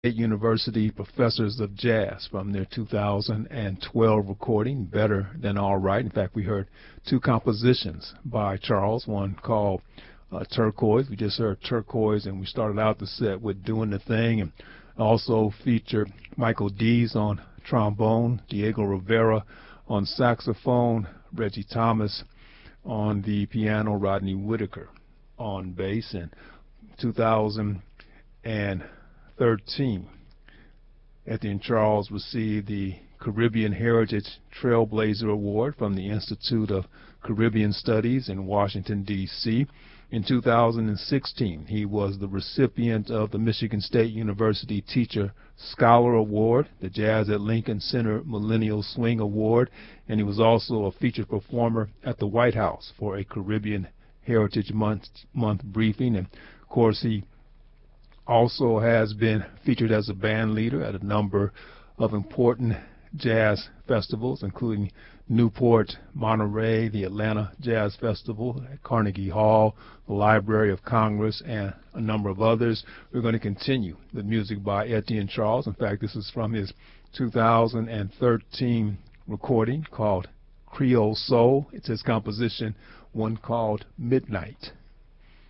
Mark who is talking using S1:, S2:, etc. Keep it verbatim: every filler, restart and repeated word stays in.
S1: State University Professors of Jazz from their two thousand twelve recording, Better Than All Right. In fact, we heard two compositions by Charles, one called uh, Turquoise. We just heard Turquoise, and we started out the set with Doing the Thing, and also featured Michael Dees on trombone, Diego Rivera on saxophone, Reggie Thomas on the piano, Rodney Whitaker on bass. In two thousand thirteen, Ethie and Charles received the Caribbean Heritage Trailblazer Award from the Institute of Caribbean Studies in Washington, D C In two thousand sixteen, he was the recipient of the Michigan State University Teacher Scholar Award, the Jazz at Lincoln Center Millennial Swing Award, and he was also a featured performer at the White House for a Caribbean Heritage Month, month briefing. And of course, he also has been featured as a band leader at a number of important jazz festivals, including Newport, Monterey, the Atlanta Jazz Festival at Carnegie Hall, the Library of Congress, and a number of others. We're going to continue with music by Etienne Charles. In fact, this is from his two thousand thirteen recording called Creole Soul. It's his composition, one called Midnight.